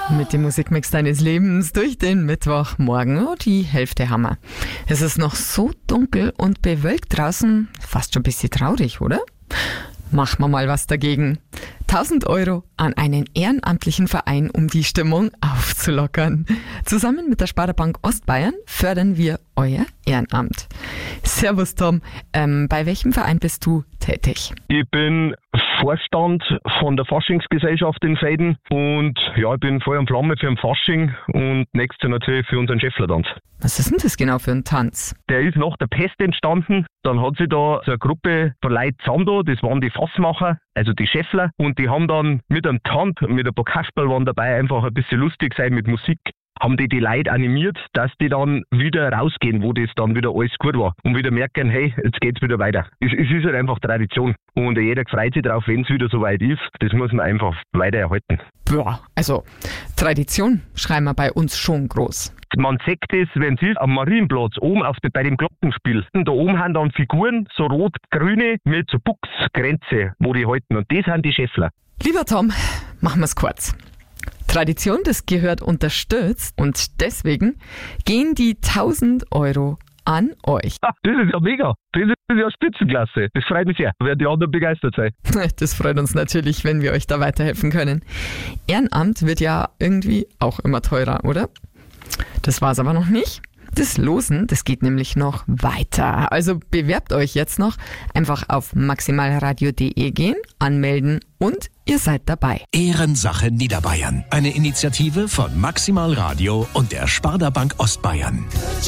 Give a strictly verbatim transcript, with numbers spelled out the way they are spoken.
Mit dem Musikmix deines Lebens durch den Mittwochmorgen. Oh, die Hälfte Hammer. Es ist noch so dunkel und bewölkt draußen. Fast schon ein bisschen traurig, oder? Machen wir mal was dagegen. tausend Euro an einen ehrenamtlichen Verein, um die Stimmung aufzulockern. Zusammen mit der Sparda-Bank Ostbayern fördern wir euer Ehrenamt. Servus Tom, ähm, bei welchem Verein bist du tätig? Ich bin Vorstand von der Faschingsgesellschaft in Veiden und ja, ich bin Feuer und Flamme für den Fasching und nächstes Jahr natürlich für unseren Schäfflertanz. Was ist denn das genau für ein Tanz? Der ist nach der Pest entstanden. Dann hat sich da so eine Gruppe von Leuten zusammen da, das waren die Fassmacher, also die Schäffler, und die haben dann mit einem Tanz, mit ein paar Kasperl waren dabei, einfach ein bisschen lustig sein mit Musik, haben die die Leute animiert, dass die dann wieder rausgehen, wo das dann wieder alles gut war und wieder merken, hey, jetzt geht's wieder weiter. Es, es ist halt einfach Tradition und jeder freut sich drauf, wenn es wieder so weit ist. Das muss man einfach weiter erhalten. Boah, also Tradition schreiben wir bei uns schon groß. Man sieht es, wenn es ist, am Marienplatz, oben auf der, bei dem Glockenspiel. Und da oben haben dann Figuren, so rot-grüne, mit so Buchsgrenze, wo die halten. Und das sind die Schäffler. Lieber Tom, machen wir es kurz. Tradition, das gehört unterstützt und deswegen gehen die tausend Euro an euch. Ah, das ist ja mega. Das ist ja Spitzenklasse. Das freut mich sehr. Werden die anderen begeistert sein. Das freut uns natürlich, wenn wir euch da weiterhelfen können. Ehrenamt wird ja irgendwie auch immer teurer, oder? Das war's aber noch nicht. Das Losen, das geht nämlich noch weiter. Also bewerbt euch jetzt noch. Einfach auf maximalradio punkt de gehen, anmelden und ihr seid dabei. Ehrensache Niederbayern. Eine Initiative von Maximal Radio und der Sparda-Bank Ostbayern.